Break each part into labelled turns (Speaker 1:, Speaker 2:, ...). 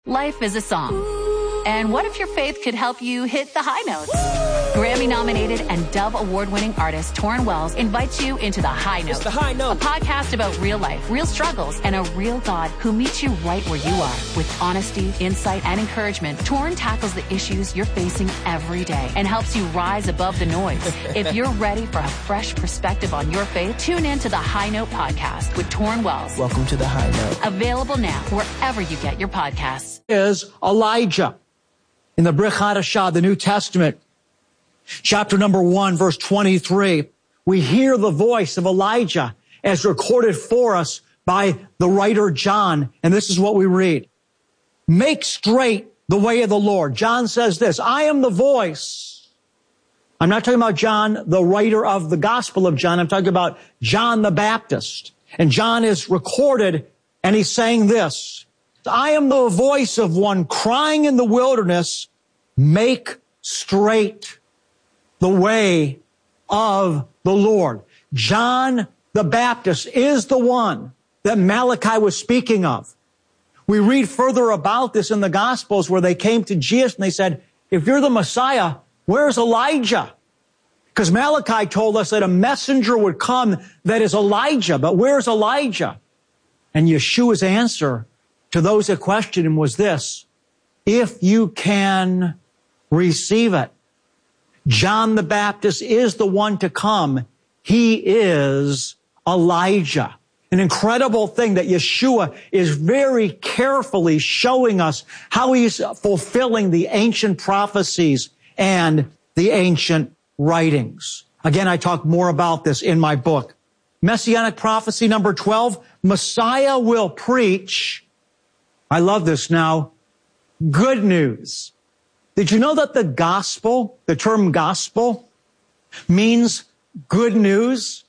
Speaker 1: Life is a song. And what if your faith could help you hit the high notes? Grammy-nominated and Dove Award-winning artist Torrin Wells invites you into The High Note.
Speaker 2: It's The High Note.
Speaker 1: A podcast about real life, real struggles, and a real God who meets you right where you are. With honesty, insight, and encouragement, Torrin tackles the issues you're facing every day and helps you rise above the noise. If you're ready for a fresh perspective on your faith, tune in to The High Note podcast with Torrin Wells.
Speaker 2: Welcome to The High Note.
Speaker 1: Available now wherever you get your podcasts.
Speaker 3: Is Elijah. In the Brit Hadashah, the New Testament, chapter number 1, verse 23, we hear the voice of Elijah as recorded for us by the writer John. And this is what we read. Make straight the way of the Lord. John says this, I am the voice. I'm not talking about John, the writer of the Gospel of John. I'm talking about John the Baptist. And John is recorded and he's saying this. I am the voice of one crying in the wilderness, make straight the way of the Lord. John the Baptist is the one that Malachi was speaking of. We read further about this in the Gospels where they came to Jesus and they said, if you're the Messiah, where's Elijah? Because Malachi told us that a messenger would come that is Elijah, but where's Elijah? And Yeshua's answer to those that questioned him was this, if you can receive it. John the Baptist is the one to come. He is Elijah. An incredible thing that Yeshua is very carefully showing us how he's fulfilling the ancient prophecies and the ancient writings. Again, I talk more about this in my book. Messianic prophecy number 12, Messiah will preach. I love this now. Good news. Did you know that the gospel, the term gospel, means good news?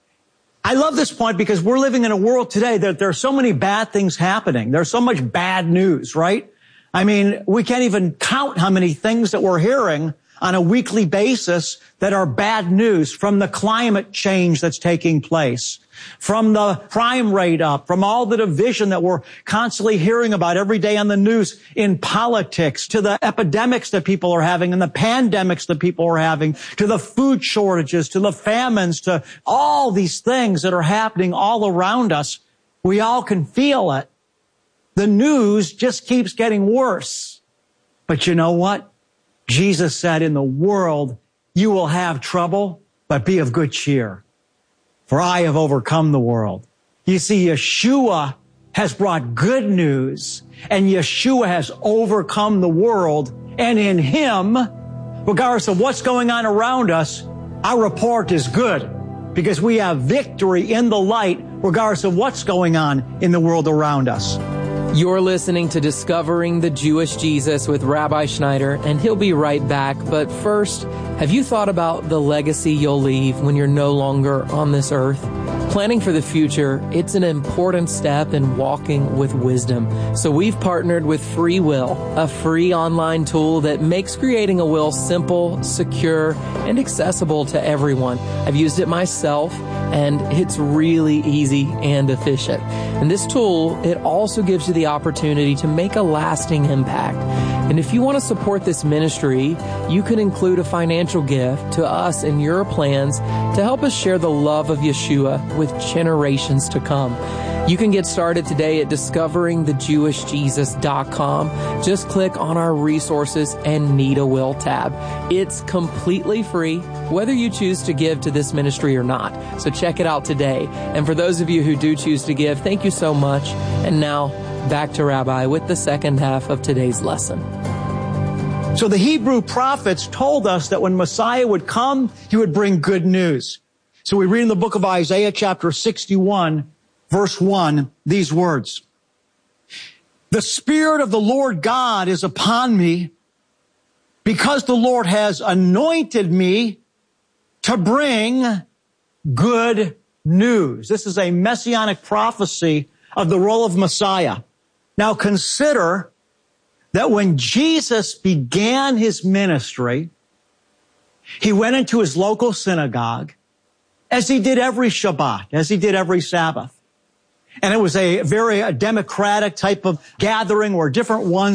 Speaker 3: I love this point because we're living in a world today that there are so many bad things happening. There's so much bad news, right? I mean, we can't even count how many things that we're hearing on a weekly basis that are bad news, from the climate change that's taking place, from the crime rate up, from all the division that we're constantly hearing about every day on the news in politics, to the epidemics that people are having and the pandemics that people are having, to the food shortages, to the famines, to all these things that are happening all around us. We all can feel it. The news just keeps getting worse. But you know what? Jesus said, in the world, you will have trouble, but be of good cheer. For I have overcome the world. You see, Yeshua has brought good news, and Yeshua has overcome the world. And in him, regardless of what's going on around us, our report is good because we have victory in the light, regardless of what's going on in the world around us.
Speaker 4: You're listening to Discovering the Jewish Jesus with Rabbi Schneider, and he'll be right back. But first, have you thought about the legacy you'll leave when you're no longer on this earth? Planning for the future, it's an important step in walking with wisdom. So we've partnered with Free Will, a free online tool that makes creating a will simple, secure, and accessible to everyone. I've used it myself, and it's really easy and efficient. And this tool, it also gives you the opportunity to make a lasting impact. And if you want to support this ministry, you can include a financial gift to us in your plans to help us share the love of Yeshua with generations to come. You can get started today at discoveringthejewishjesus.com. Just click on our resources and Need a Will tab. It's completely free, whether you choose to give to this ministry or not. So check it out today. And for those of you who do choose to give, thank you so much. And now, back to Rabbi with the second half of today's lesson.
Speaker 3: So the Hebrew prophets told us that when Messiah would come, he would bring good news. So we read in the book of Isaiah chapter 61, verse 1, these words. The Spirit of the Lord God is upon me because the Lord has anointed me to bring good news. This is a messianic prophecy of the role of Messiah. Now consider that when Jesus began his ministry, he went into his local synagogue, as he did every Shabbat, as he did every Sabbath. And it was a very democratic type of gathering where different ones